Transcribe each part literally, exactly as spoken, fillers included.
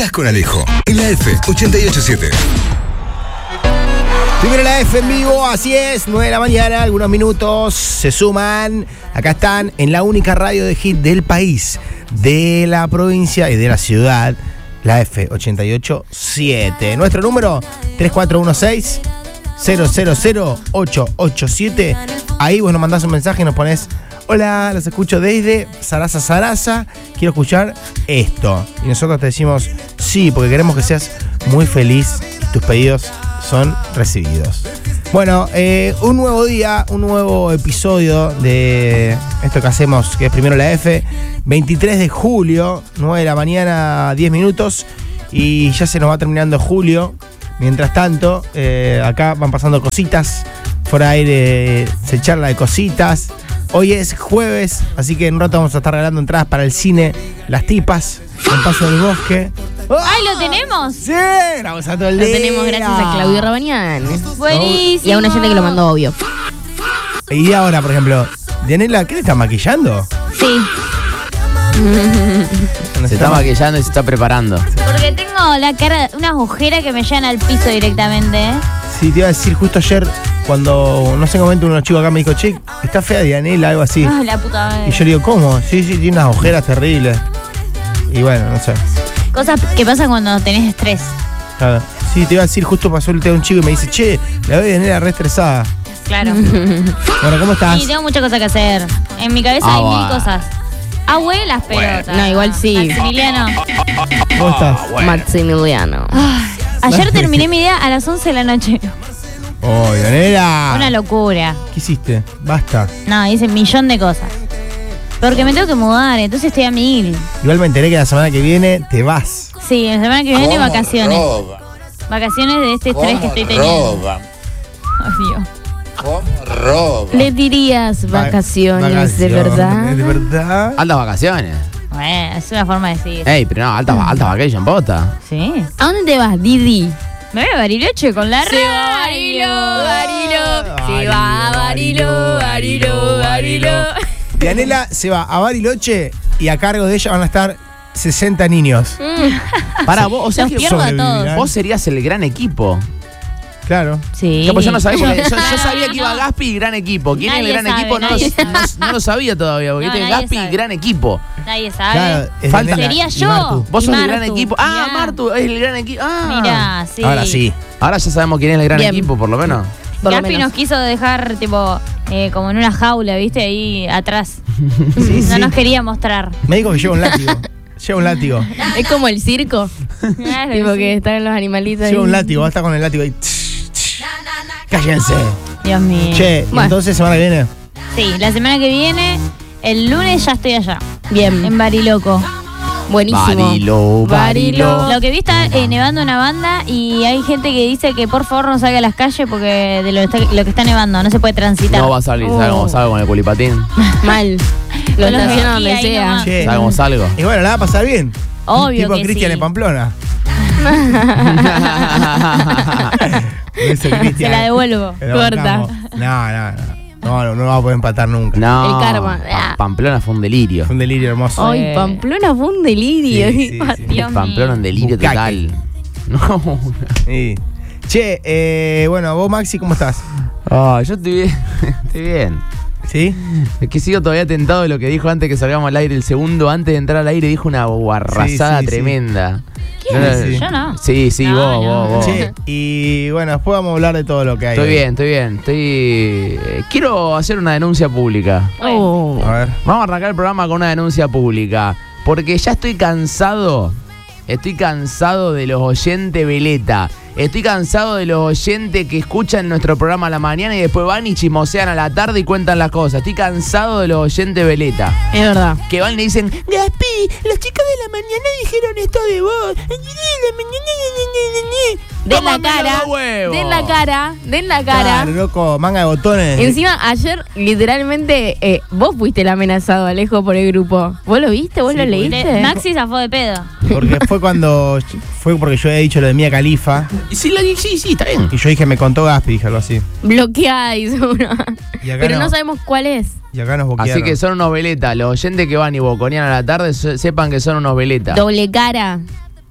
Estás con Alejo, en la F ochenta y ocho siete. Primero la F en vivo, así es, nueve de la mañana, algunos minutos se suman. Acá están en la única radio de hit del país, de la provincia y de la ciudad, la F ochenta y ocho siete. Nuestro número, tres cuatro uno seis, cero cero cero, ocho ocho siete. Ahí vos nos mandás un mensaje y nos ponés: hola, los escucho desde Sarasa Sarasa, quiero escuchar esto. Y nosotros te decimos sí, porque queremos que seas muy feliz y tus pedidos son recibidos. Bueno, eh, un nuevo día, un nuevo episodio de esto que hacemos, que es Primero la F. veintitrés de julio, nueve de la mañana, diez minutos. Y ya se nos va terminando julio. Mientras tanto, eh, acá van pasando cositas. Fuera de aire se charla de cositas. Hoy es jueves, así que en un rato vamos a estar regalando entradas para el cine Las Tipas, en Paso del Bosque. ¡Oh! ¡Ay, lo tenemos! ¡Sí! Vamos a todo el Lo día. tenemos gracias a Claudio Rabañán. Buenísimo. Y a una gente que lo mandó, obvio. Y ahora, por ejemplo, Dianela, ¿qué le está maquillando? Sí, Se está maquillando y se está preparando. porque tengo la cara, unas ojeras que me llegan al piso directamente, ¿eh? Sí, te iba a decir justo ayer, cuando, no sé en qué momento, uno de los chicos acá me dijo: che, está fea Dianela, algo así. Ay, la puta madre. Y yo le digo: ¿cómo? Sí, sí, tiene unas ojeras terribles. Y bueno, no sé. Cosas que pasan cuando tenés estrés. Claro. Sí, te iba a decir, justo pasó el tema un chico y me dice: che, la veo Dianela re estresada. Claro. Bueno, ¿cómo estás? Y tengo muchas cosas que hacer. En mi cabeza Ah, hay bueno. mil cosas. Abuelas pelotas. No, igual sí. Maximiliano. ¿Cómo estás? Maximiliano. Ayer terminé mi día a las once de la noche. Oh, Dianela. Una locura. ¿Qué hiciste? Basta. No, hice un millón de cosas. Porque me tengo que mudar, entonces estoy a mil. Igual me enteré que la semana que viene te vas. Sí, la semana que viene vacaciones. Vacaciones de este estrés que estoy teniendo. Ay, Dios. ¿Le dirías Va- vacaciones, de verdad? ¿De verdad? Altas vacaciones. Bueno, es una forma de decir. Ey, pero no, altas altas vacations, posta. Sí. ¿A dónde te vas, Didi? Me voy a Bariloche con la Se va a Barilo, Barilo. Se va a Barilo, Barilo, Barilo. Dianela se va a Bariloche y a cargo de ella van a estar sesenta niños. Para vos, o sea Los que pierdo a todos. sobrevivirán. vos serías el gran equipo. Claro. Sí. Ya, pues yo no sabía, porque yo, yo No, sabía que iba no. Gaspi y gran equipo. ¿Quién Nadie es el gran sabe, equipo? No, nadie lo- no- no lo sabía todavía, porque No, este es nadie Gaspi y sabe. gran equipo. Nadie sabe. Claro, es Falta- Dianela Sería y yo. Martu. Vos Y sos el gran Martu, equipo. Ah, mirá. Martu es el gran equipo. Ah. Mirá, sí. Ahora sí. Ahora ya sabemos quién es el gran Bien. equipo, por lo menos. Por lo Gaspi menos. nos quiso dejar, tipo, eh, como en una jaula, ¿viste? Ahí atrás. Sí, No sí. nos quería mostrar. Me dijo que lleva un látigo. Lleva un látigo. Es como el circo. Claro, Tipo sí. que están los animalitos Lleva ahí. un látigo. Va a estar con el látigo ahí. Tsh, tsh. Cállense. Dios mío. Che, ¿y Bueno. entonces semana que viene? Sí, la semana que viene, el lunes ya estoy allá. Bien. En Bariloco. Buenísimo. Barilo, Barilo. Lo que vi está eh, nevando una banda y hay gente que dice que por favor no salga a las calles porque de lo, está- lo que está nevando no se puede transitar. No va a salir, Oh. ¿sabes cómo salgo con el culipatín? Mal. Lo Con los estaciona donde esquí ahí sea. nomás. Che. ¿Sabes cómo salgo? Y bueno, la va a pasar bien. Obvio Tipo que Cristian sí. en Pamplona. Ese Cristian. Se la devuelvo. Pero Corta. bancamos. No, no, no. No, no, no va a poder empatar nunca. No. El karma. Pa- Pamplona fue un delirio. Fue un delirio hermoso. Ay, Pamplona fue un delirio. Sí, sí, sí. Dios Pamplona mío. un delirio Bucaque. total. No. Sí. Che, eh, bueno, vos Maxi, ¿cómo estás? Ah, yo estoy bien. Estoy bien. ¿Sí? Es que sigo todavía tentado de lo que dijo antes que salgamos al aire. El segundo, antes de entrar al aire, dijo una guarrazada Sí, sí, sí. tremenda. ¿Quién? No, no, Sí. Yo no. Sí, sí, No, vos, no. vos, vos. Che, y bueno, después vamos a hablar de todo lo que hay. Estoy hoy. bien, estoy bien. Estoy. eh, Quiero hacer una denuncia pública. Oh. A ver. Vamos a arrancar el programa con una denuncia pública. Porque ya estoy cansado. Estoy cansado de los oyentes veleta. Estoy cansado de los oyentes que escuchan nuestro programa a la mañana y después van y chismosean a la tarde y cuentan las cosas. Estoy cansado de los oyentes veleta. Es verdad. Que van y le dicen: Gaspi, las chicas de la mañana dijeron esto de vos. Den la Tómame cara. los huevos. Den la cara. Den la cara. Claro, loco, manga de botones. Encima, ayer, literalmente, eh, vos fuiste el amenazado, Alejo, por el grupo. ¿Vos lo viste? ¿Vos Sí, lo porque- leíste? Le- Maxi zafó de pedo. Porque fue cuando. Fue porque yo había dicho lo de Mía Khalifa. Y sí, la- sí, sí, está bien. Y yo dije, me contó Gaspi, dije algo así. Bloqueáis, seguro. Y acá Pero no. no. sabemos cuál es. Y acá nos boquearon. Así que son unos veletas. Los oyentes que van y boconean a la tarde se- sepan que son unos veletas. Doble cara.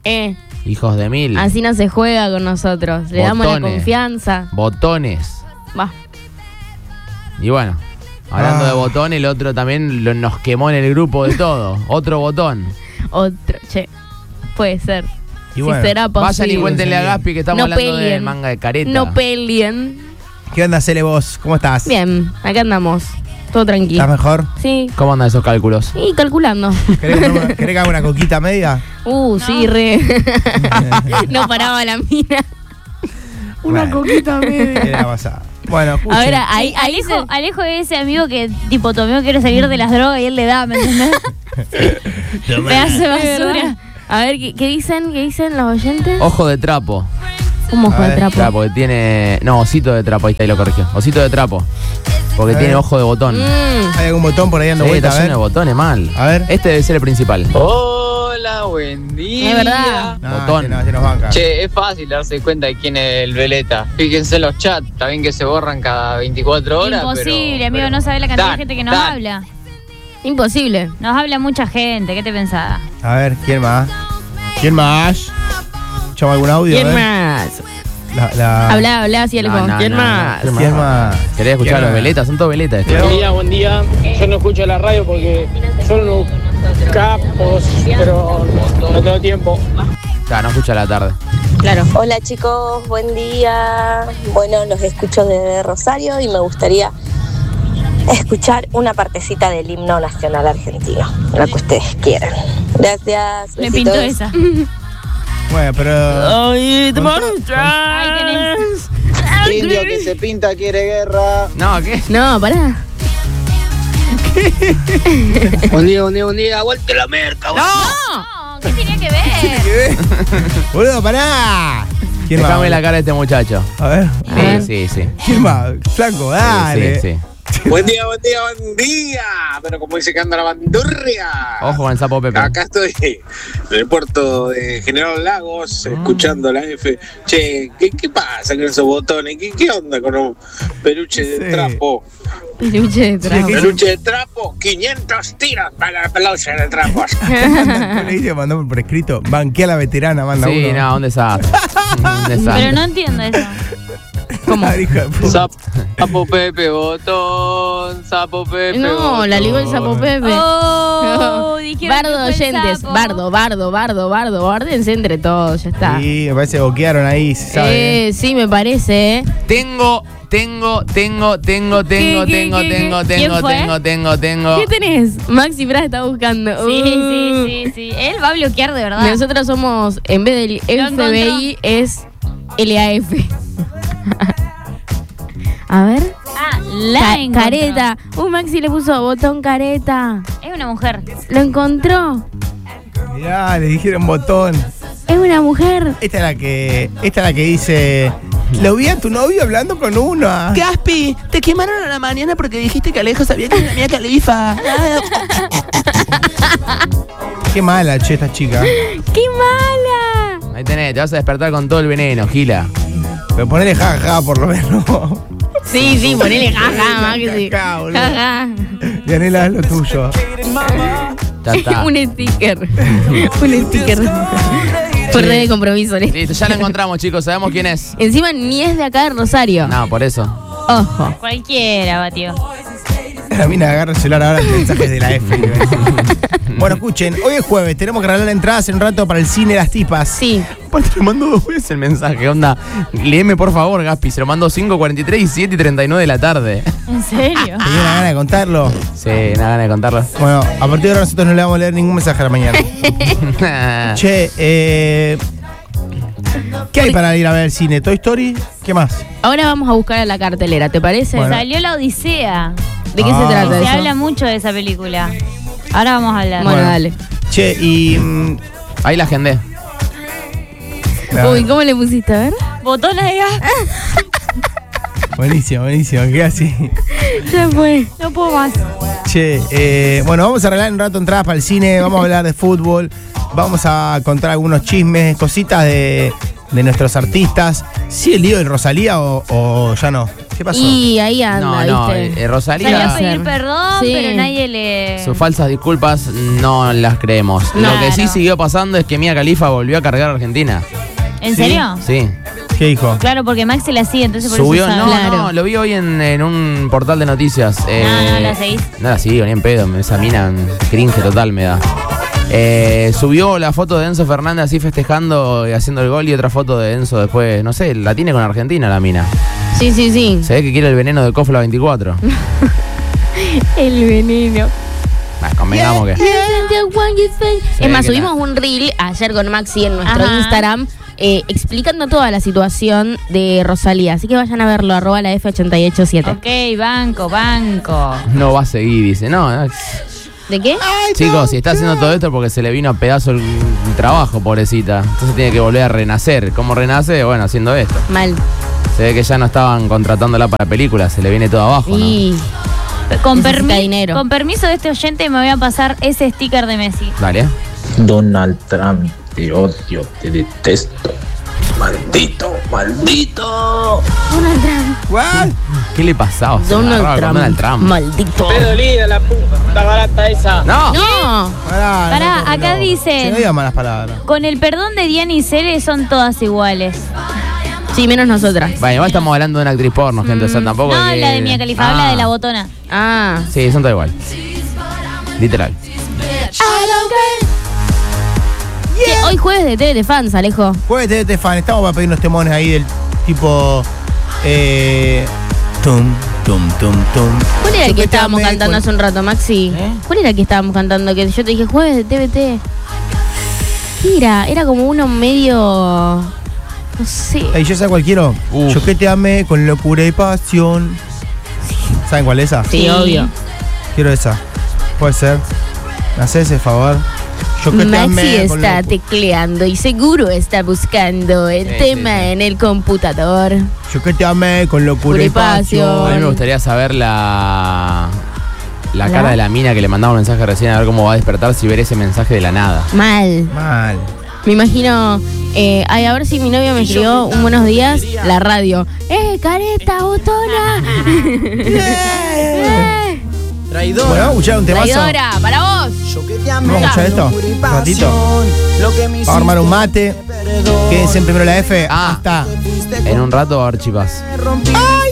Eh, Hijos de mil. así no se juega con nosotros. Le damos la Botones. confianza. Botones. Va. Y bueno, hablando Ah. de botones, el otro también lo- nos quemó en el grupo de todo. Otro botón. Otro. Che, puede ser. Y Si bueno, será posible. Vayan y cuéntenle a Gaspi que estamos No hablando de peleen. manga de careta. No peleen. ¿Qué onda, Cele, vos? ¿Cómo estás? Bien, acá andamos. Todo tranquilo. ¿Estás mejor? Sí. ¿Cómo andan esos cálculos? Y calculando. ¿Querés, comer- ¿Querés que haga una coquita media? Uh, sí, re. No paraba la mina. Una coquita media. ¿Qué le va a pasar? Bueno, escuchen. A ver, ahí, ahí Alejo, se- Alejo es ese amigo que tipo tu amigo quiere salir de las drogas y él le da, ¿me entendés? Pedazo de basura. A ver, ¿qué, qué dicen? ¿Qué dicen los oyentes? Ojo de trapo. ¿Cómo A fue el ver, trapo? Trapo, que tiene. No, osito de trapo, ahí está, ahí lo corrigió. Osito de trapo. Porque A ver. tiene ojo de botón. Mm. ¿Hay algún botón por ahí dando Sí, vuelta? está A ver. lleno de botones, mal. A ver. Este debe ser el principal. Hola, buen día. Es verdad. No, Botón. este no, este nos banca. Che, es fácil darse cuenta de quién es el veleta. Fíjense en los chats, está bien que se borran cada veinticuatro horas. Imposible, pero- amigo, pero- no sabes la cantidad Dan, de gente que nos Dan. habla. Imposible. Nos habla mucha gente, ¿qué te pensaba? A ver, ¿quién más? ¿Quién más? ¿Echamos algún audio? ¿Quién a ver. más? La, la... Habla, habla así, Alejo. No, no, ¿Quién no, más? no. ¿Quién más? ¿Querés escuchar ¿Quién los más? veletas? Son todos veletas estos. Buen día, buen día. Yo no escucho la radio porque son unos capos, pero no tengo tiempo. Ya, no escucha a la tarde. Claro. Hola chicos, buen día. Bueno, los escucho desde Rosario y me gustaría escuchar una partecita del himno nacional argentino, la que ustedes quieran. Gracias. Me besitos. pintó esa. Bueno, pero... Ay, te Ahí tenés. Indio que se pinta quiere guerra. No, ¿qué? No, pará. Buen día, buen día, buen día. Vuelta la merca. No, ¿qué tenía que ver? Boludo, pará. ¿Quién Déjame más? la cara de este muchacho. A ver. A ver. Sí, sí, sí. ¿Quién más? Flanco, dale. Sí, sí, sí. Buen día, buen día, buen día. Pero como dice que anda la bandurria. Ojo con el sapo Pepe. Acá estoy en el puerto de General Lagos, escuchando la F. Che, ¿qué, qué pasa con esos botones? ¿Qué, qué onda con un peluche de Sí. trapo? Peluche de trapo. ¿qué? Peluche de trapo, quinientos tiros para la peluche de trapo. ¿Qué le dice? Mandó por escrito. Banqué a la veterana, manda Sí, uno. no, un desastre. Un desastre. Pero no entiendo eso. ¿Cómo? Ah, hijo de puta. Sapo Pepe, botón, sapo Pepe. No, la ligó el sapo Pepe. Oh, dijeron Bardo que fue el oyentes, sapo. bardo, bardo, bardo, bardo, bárdense entre todos, ya está. Sí, me parece que boquearon ahí, se sabe. Eh, sí, me parece, ¿eh? Tengo, tengo, tengo, tengo, tengo, ¿Qué, qué, tengo, qué, tengo, qué? tengo, ¿Quién fue? tengo, tengo, tengo. ¿Qué tenés? Maxi Braz está buscando. Sí, Uh. sí, sí, sí. Él va a bloquear de verdad. Nosotros somos, en vez del Lo F B I, es L A F. A ver. Ah, la Ca- encontró. careta. Uh, Maxi le puso botón careta. Es una mujer. Lo encontró. Mirá, le dijeron botón. Es una mujer. Esta es la que, esta es la que dice, lo vi a tu novio hablando con una. Gaspi, te quemaron a la mañana porque dijiste que Alejo sabía que era la mía califa. Qué mala, che, esta chica. ¡Qué mala! Ahí tenés, te vas a despertar con todo el veneno, Gila. Pero ponele jaja por lo menos. Sí, sí, ponele jaja, Maxi. Jaja, boludo. Jaja. Dianela, haz lo tuyo. Ya está. Un sticker. Un sticker. Fue re de compromiso. ¿eh? Listo, ya lo encontramos, chicos. Sabemos quién es. Encima ni es de acá de Rosario. No, por eso. Ojo. Cualquiera, batió. La mina agarra el celular ahora el mensaje de la F. Bueno, escuchen, hoy es jueves, tenemos que regalar entradas en un rato para el cine Las Tipas. Sí. Aparte le mandó dos veces el mensaje, onda. Léeme por favor, Gaspi. Se lo mandó cinco cuarenta y tres y siete y treinta y nueve de la tarde. ¿En serio? ¿Tenía una gana de contarlo? Sí, una gana de contarlo. Bueno, a partir de ahora nosotros no le vamos a leer ningún mensaje a la mañana. Che, eh... ¿qué hay para ir a ver el cine? ¿Toy Story? ¿Qué más? Ahora vamos a buscar a la cartelera, ¿te parece? Bueno. Salió La Odisea. ¿De qué Ah. se trata Se eso? habla mucho de esa película. Ahora vamos a hablar. Bueno, Bueno. dale. Che, y... mm, Ahí la agendé. la- Uy, ¿cómo le pusiste? A ver. Botones de gas. Buenísimo, buenísimo, qué así. Ya fue. No puedo más. Che, eh, bueno, vamos a regalar un rato entradas para el cine, vamos a hablar de fútbol, vamos a contar algunos chismes, cositas de, de nuestros artistas. ¿Sí el lío de Rosalía o, o ya no? ¿Qué pasó? Y ahí anda, No, no, ¿viste? eh, Salió a Rosalía, pedir perdón, Sí. pero nadie le... sus falsas disculpas no las creemos. Lo que sí Claro. siguió pasando es que Mia Khalifa volvió a cargar a Argentina. ¿En ¿Sí? serio? Sí. ¿Qué dijo? Claro, porque Maxi la sigue, entonces por Subió, eso no, sabe. Claro. no, lo vi hoy en, en un portal de noticias. Eh, no la seguís. No la sigo, ni en pedo, esa mina cringe total me da. Eh, subió la foto de Enzo Fernández así festejando y haciendo el gol y otra foto de Enzo después, no sé, la tiene con Argentina la mina. Sí, sí, sí. Se ve que quiere el veneno de Cofla veinticuatro. El veneno. Bueno, convengamos que... Es ve más, que subimos un reel ayer con Maxi en nuestro Ajá. Instagram eh, explicando toda la situación de Rosalía. Así que vayan a verlo, arroba la F ochenta y ocho siete. Ok, banco, banco. No va a seguir, dice. No, no, ¿De qué? chicos, si está haciendo todo esto porque se le vino a pedazo el, el trabajo, pobrecita. Entonces tiene que volver a renacer. ¿Cómo renace? Bueno, haciendo esto. Mal. Se ve que ya no estaban contratándola para películas, se le viene todo abajo, ¿no? Y Con, Necesita permi- dinero. con permiso de este oyente me voy a pasar ese sticker de Messi. Dale. Donald Trump, te odio, te detesto. Maldito, maldito. Donald Trump. ¿What? ¿Qué le pasaba? Se Donald agarraba con Trump. Donald Trump. Maldito. dolida la puta barata esa. ¡No! No. Pará, Pará, no, no, acá no. dicen- Se no digan malas palabras. Con el perdón de Diana y Cele son todas iguales. Sí, menos nosotras. Bueno, igual estamos hablando de una actriz porno, gente. O sea, tampoco. No, es que- la de Mia Khalifa, Ah. habla de la botona. Ah. Sí, son todas igual. Literal. Che, hoy jueves de T V de Fans, Alejo. Jueves de T V Fan, estamos para pedir unos temones ahí del tipo. Eh, tum, tum, tum, tum. ¿Cuál era el que estábamos Chupetame cantando con- hace un rato, Maxi? ¿Eh? ¿Cuál era el que estábamos cantando? Que yo te dije jueves de T V T. ¿Qué era? Era como uno medio. No sé. Ey, yo sé cuál quiero. Uf. Yo que te amé con locura y pasión. ¿Saben cuál es esa? Sí, obvio. Quiero esa. Puede ser. ¿Me haces ese favor? Yo que te Maxi amé con está locu- tecleando y seguro está buscando el Sí, tema sí, sí. en el computador. Yo que te amé con locura y Pura y pasión. A mí pasión. me gustaría saber la. La ¿La? cara de la mina que le mandaba un mensaje recién, a ver cómo va a despertar si ver ese mensaje de la nada. Mal. Mal. Me imagino, eh, ay, a ver si mi novio me escribió un buenos días, la radio. ¡Eh, careta, botona! ¡Eh! Bueno, vamos a escuchar un temazo. Traidora, para vos. Vamos a escuchar esto. Un ratito. Vamos a armar un mate. Quédense en primero la F. Ah. Hasta. En un rato va a haber chivas. ¡Ay,